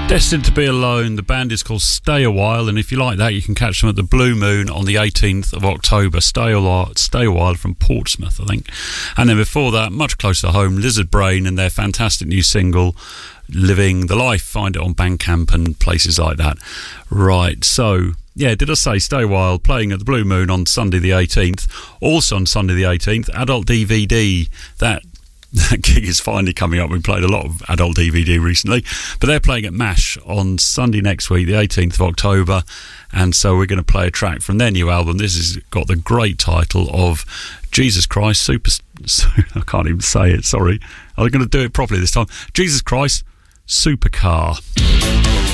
Destined to Be Alone. The band is called Stay A While, and if you like that, you can catch them at the Blue Moon on the 18th of October. Stay a While from Portsmouth, I think. And then before that, much closer to home, Lizard Brain and their fantastic new single, Living the Life. Find it on Bandcamp and places like that. Right, so... yeah, did I say Stay A While, playing at the Blue Moon on Sunday the 18th. Also on Sunday the 18th, Adult DVD. That gig is finally coming up. We played a lot of Adult DVD recently, but they're playing at MASH on Sunday next week, the 18th of October, and so we're going to play a track from their new album. This has got the great title of Jesus Christ I can't even say it, sorry. I'm going to do it properly this time. Jesus Christ Supercar.